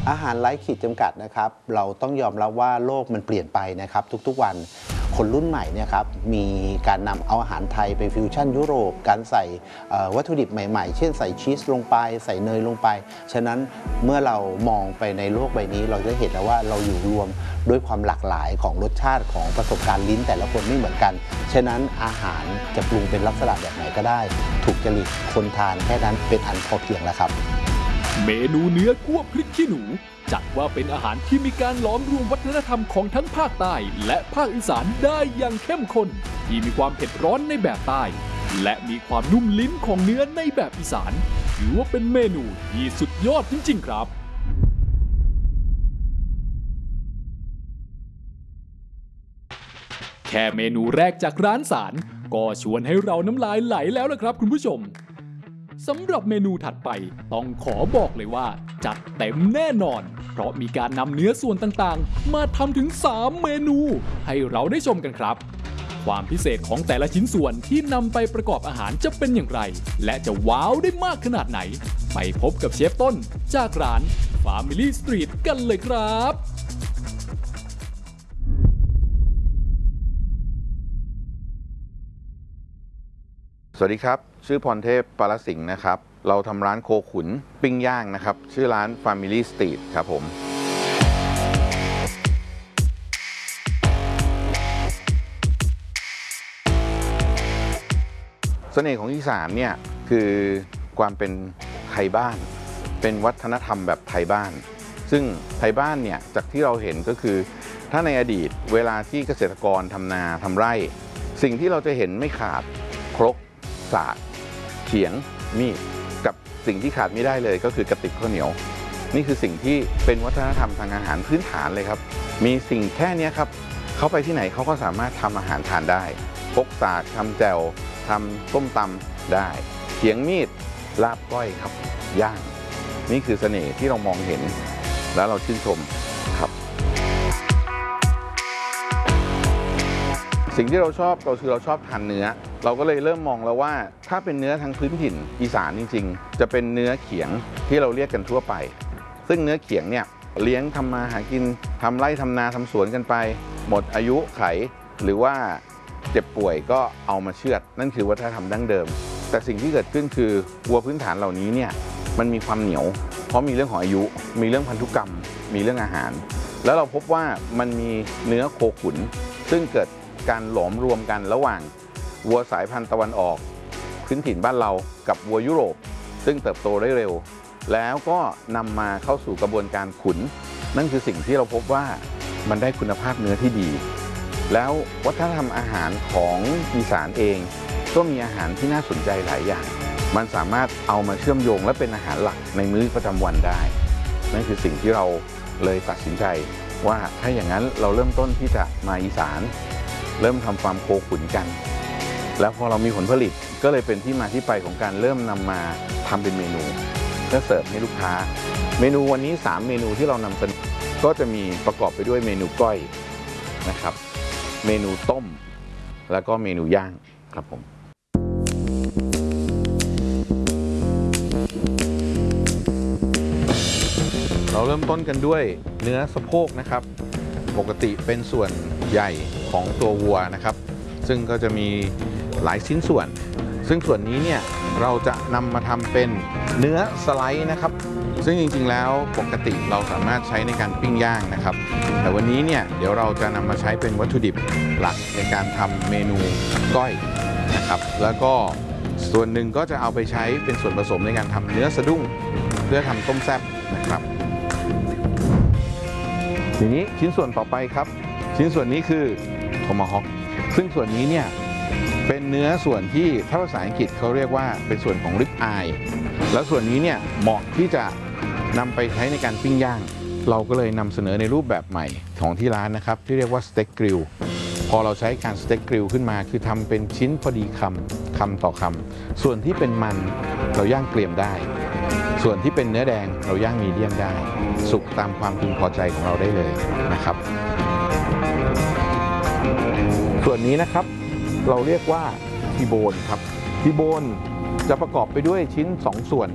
อาหารไร้ขีดจำกัดนะครับเราต้องยอมรับว่าโลกมันเปลี่ยนไปนะครับทุกๆวันคนรุ่นใหม่เนี่ยครับมีการนำเอาอาหารไทยไปฟิวชั่นยุโรปการใส่วัตถุดิบใหม่ๆเช่นใส่ชีสลงไปใส่เนยลงไปฉะนั้นเมื่อเรามองไปในโลกใบนี้เราจะเห็นแล้วว่าเราอยู่รวมด้วยความหลากหลายของรสชาติของประสบการณ์ลิ้นแต่ละคนไม่เหมือนกันฉะนั้นอาหารจะปรุงเป็นลักษณะแบบไหนก็ได้ถูกจริตคนทานแค่นั้นเป็นอันพอเพียงแล้วครับเมนูเนื้อคั่วพริกขี้หนูจัดว่าเป็นอาหารที่มีการหลอมรวมวัฒนธรรมของทั้งภาคใต้และภาคอีสานได้อย่างเข้มข้นที่มีความเผ็ดร้อนในแบบใต้และมีความนุ่มลิ้นของเนื้อในแบบอีสานถือว่าเป็นเมนูที่สุดยอดจริงๆครับแค่เมนูแรกจากร้านสารก็ชวนให้เราน้ำลายไหลแล้วล่ะครับคุณผู้ชมสำหรับเมนูถัดไปต้องขอบอกเลยว่าจัดเต็มแน่นอนเพราะมีการนำเนื้อส่วนต่างๆมาทำถึง3เมนูให้เราได้ชมกันครับความพิเศษของแต่ละชิ้นส่วนที่นำไปประกอบอาหารจะเป็นอย่างไรและจะว้าวได้มากขนาดไหนไปพบกับเชฟต้นจากร้าน Family Street กันเลยครับสวัสดีครับชื่อพรเทพปารสิงห์นะครับเราทำร้านโคขุนปิ้งย่างนะครับชื่อร้าน Family Street ครับผมเสน่ห์ของอีสานเนี่ยคือความเป็นไทยบ้านเป็นวัฒนธรรมแบบไทยบ้านซึ่งไทยบ้านเนี่ยจากที่เราเห็นก็คือถ้าในอดีตเวลาที่เกษตรกรทำนาทำไร่สิ่งที่เราจะเห็นไม่ขาดครกสากเขียงมีดกับสิ่งที่ขาดไม่ได้เลยก็คือกระติกข้าวเหนียวนี่คือสิ่งที่เป็นวัฒนธรรมทางอาหารพื้นฐานเลยครับมีสิ่งแค่นี้ครับเขาไปที่ไหนเขาก็สามารถทำอาหารทานได้พกสากทำแจ่วทำต้มตำได้เขียงมีดลาบก้อยครับย่างนี่คือเสน่ห์ที่เรามองเห็นแล้วเราชื่นชมครับสิ่งที่เราชอบคือเราชอบทานเนื้อเราก็เลยเริ่มมองแล้วว่าถ้าเป็นเนื้อทางพื้นถิ่นอีสานจริงๆจะเป็นเนื้อเขียงที่เราเรียกกันทั่วไปซึ่งเนื้อเขียงเนี่ยเลี้ยงทำมาหากินทำไร่ทำนาทำสวนกันไปหมดอายุไขหรือว่าเจ็บป่วยก็เอามาเชือดนั่นคือวัฒนธรรมดั้งเดิมแต่สิ่งที่เกิดขึ้นคือวัวพื้นฐานเหล่านี้เนี่ยมันมีความเหนียวเพราะมีเรื่องของอายุมีเรื่องพันธุกรรมมีเรื่องอาหารแล้วเราพบว่ามันมีเนื้อโคขุนซึ่งเกิดการหลอมรวมกันระหว่างวัวสายพันธุ์ตะวันออกพื้นถิ่นบ้านเรากับวัวยุโรปซึ่งเติบโตได้เร็วแล้วก็นำมาเข้าสู่กระบวนการขุนนั่นคือสิ่งที่เราพบว่ามันได้คุณภาพเนื้อที่ดีแล้ววัฒนธรรมอาหารของอีสานเองก็มีอาหารที่น่าสนใจหลายอย่างมันสามารถเอามาเชื่อมโยงและเป็นอาหารหลักในมื้อประจำวันได้นั่นคือสิ่งที่เราเลยตัดสินใจว่าถ้าอย่างนั้นเราเริ่มต้นที่จะมาอีสานเริ่มทำฟาร์มโคขุนกันแล้วพอเรามีผลผลิตก็เลยเป็นที่มาที่ไปของการเริ่มนำมาทำเป็นเมนูเพื่อเสิร์ฟให้ลูกค้าเมนูวันนี้3เมนูที่เรานำเสนอก็จะมีประกอบไปด้วยเมนูก้อยนะครับเมนูต้มแล้วก็เมนูย่างครับผมเราเริ่มต้นกันด้วยเนื้อสะโพกนะครับปกติเป็นส่วนใหญ่ของตัววัวนะครับซึ่งก็จะมีหลายชิ้นส่วนซึ่งส่วนนี้เนี่ยเราจะนำมาทำเป็นเนื้อสไลด์นะครับซึ่งจริงๆแล้วปกติเราสามารถใช้ในการปิ้งย่างนะครับแต่วันนี้เนี่ยเดี๋ยวเราจะนำมาใช้เป็นวัตถุดิบหลักในการทำเมนูก้อยนะครับแล้วก็ส่วนหนึ่งก็จะเอาไปใช้เป็นส่วนผสมในการทำเนื้อสะดุ้งเพื่อทำต้มแซ่บนะครับทีนี้ชิ้นส่วนต่อไปครับชิ้นส่วนนี้คือโทมาฮอคซึ่งส่วนนี้เนี่ยเป็นเนื้อส่วนที่ถ้าภาษาอังกฤษเขาเรียกว่าเป็นส่วนของริบอายแล้วส่วนนี้เนี่ยเหมาะที่จะนำไปใช้ในการปิ้งย่างเราก็เลยนำเสนอในรูปแบบใหม่ของที่ร้านนะครับที่เรียกว่าสเต็กกริลพอเราใช้การสเต็กกริลขึ้นมาคือทำเป็นชิ้นพอดีคำต่อคำส่วนที่เป็นมันเราย่างเกรียมได้ส่วนที่เป็นเนื้อแดงเราย่างมีเดียมได้สุกตามความพึงพอใจของเราได้เลยนะครับส่วนนี้นะครับเราเรียกว่าทีโบนครับทีโบนจะประกอบไปด้วยชิ้น2ส่วน